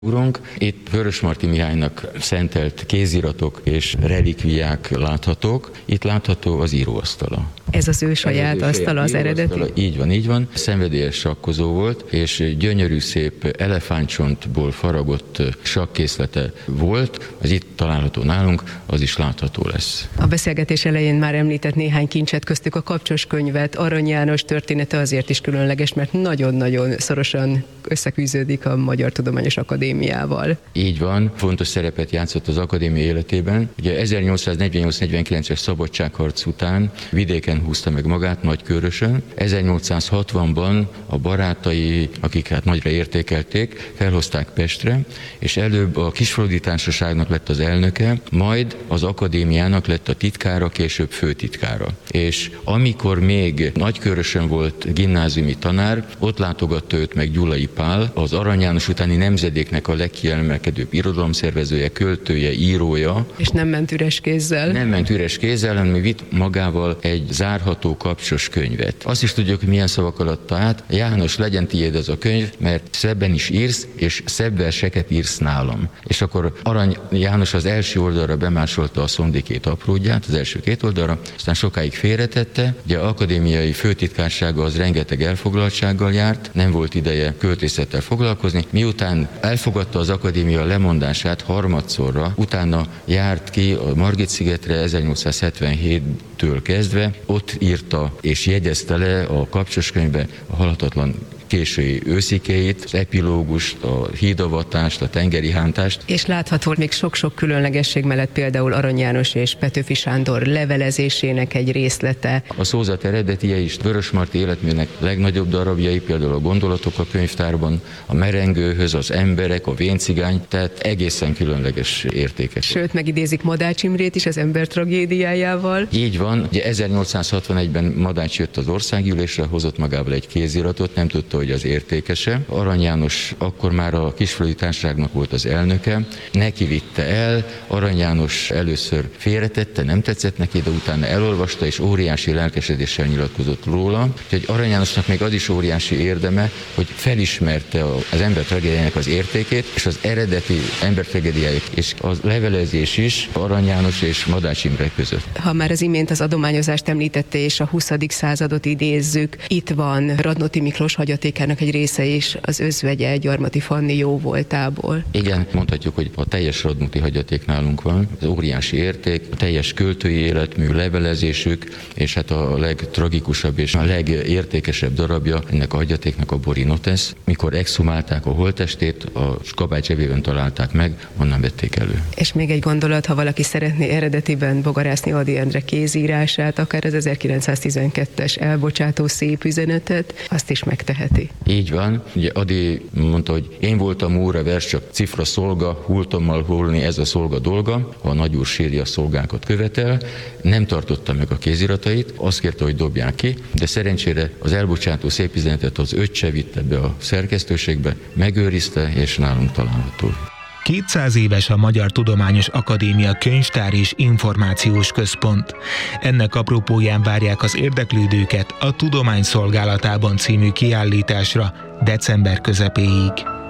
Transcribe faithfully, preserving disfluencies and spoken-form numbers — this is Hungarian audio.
Urunk, itt Vörösmarty Mihálynak szentelt kéziratok és relikviák láthatók. Itt látható az íróasztala. Ez az ő saját az asztala, az eredeti? Így van, így van. Szenvedélyes sakkozó volt, és gyönyörű szép elefántcsontból faragott sakkészlete volt. Az itt található nálunk, az is látható lesz. A beszélgetés elején már említett néhány kincset, köztük a Kapcsos könyvet. Arany János története azért is különleges, mert nagyon-nagyon szorosan összefűződik a Magyar Tudományos Akadémiával. Így van, fontos szerepet játszott az akadémia életében. Ugye ezernyolcszáznegyvennyolc negyvenkilences szabadságharc után vidéken húzta meg magát, Nagykőrösön. ezernyolcszázhatvanban a barátai, akik hát nagyra értékelték, felhozták Pestre, és előbb a Kisfaludy Társaságnak lett az elnöke, majd az akadémiának lett a titkára, később főtitkára. És amikor még Nagykőrösön volt gimnáziumi tanár, ott látogatta őt meg Gyulai Pál, az Arany János utáni nemzedéknek a legkiemelkedőbb irodalomszervezője, költője, írója. És nem ment üres kézzel. Nem ment üres kézzel, hanem vitt magával egy zárható Kapcsos könyvet. Azt is tudjuk, hogy milyen szavak alatt át. János, legyen tiéd ez a könyv, mert szebben is írsz, és szebb verseket írsz nálam. És akkor Arany János az első oldalra bemásolta a Szondikét apródját, az első két oldalra, aztán sokáig félretette. Ugye az akadémiai főtitkársága az rengeteg elfoglaltsággal járt, nem volt ideje költészettel foglalkozni. Miután elfogadta az akadémia lemondását harmadszorra, utána járt ki a Margit-szigetre ezernyolcszázhetvenhéttől kezdve, ott írta és jegyezte le a Kapcsos könyvbe a halhatatlan késői őszikéit, az epilógust, a hídavatást, a tengeri hántást. És látható még sok-sok különlegesség mellett például Arany János és Petőfi Sándor levelezésének egy részlete. A szózat eredetie is Vörösmarty életműnek legnagyobb darabjai, például a Gondolatok a könyvtárban, a Merengőhöz, az Emberek, a Véncigány, tehát egészen különleges értékek. Sőt, megidézik Madács Imrét is az Ember tragédiájával. Így van, ugye ezernyolcszázhatvanegyben Madács jött az országgyűlésre, hozott magával egy kéziratot, nem tudta, hogy az értékese. Arany János akkor már a Kisfaludy Társaságnak volt az elnöke, neki vitte el, Arany János először félretette, nem tetszett neki, de utána elolvasta, és óriási lelkesedéssel nyilatkozott róla. Úgyhogy Arany Jánosnak még az is óriási érdeme, hogy felismerte az Ember tragédiájának az értékét, és az eredeti Ember tragédiájuk, és a levelezés is Arany János és Madács Imre között. Ha már az imént az adományozást említette, és a huszadik századot idézzük, itt van Radnóti Miklós hagyatékának egy része is, az özvegye Gyarmati Fanni jó voltából. Igen, mondhatjuk, hogy a teljes Radnóti hagyaték nálunk van. Ez óriási érték, a teljes költői életmű, levelezésük, és hát a legtragikusabb és a legértékesebb darabja ennek a hagyatéknak a Bori Notesz. Mikor exhumálták a holttestét, a kabály zsebében találták meg, onnan vették elő. És még egy gondolat, ha valaki szeretné eredetiben bogarászni Ady Endre kézírását, akár az ezerkilencszáztizenkettes Elbocsátó szép üzenetet, azt is megteheti. Így van. Ugye Ady mondta, hogy én voltam úr, a vers csak cifra szolga, hultommal húlni ez a szolga dolga, ha a nagyúr sírja szolgákat követel. Nem tartotta meg a kéziratait, azt kérte, hogy dobják ki, de szerencsére az Elbocsátó szép üzenetet az öccse vitte be a szerkesztőségbe, megőrizte, és nálunk található. kétszáz éves a Magyar Tudományos Akadémia Könyvtár és Információs Központ. Ennek apropóján várják az érdeklődőket a Tudomány Szolgálatában című kiállításra december közepéig.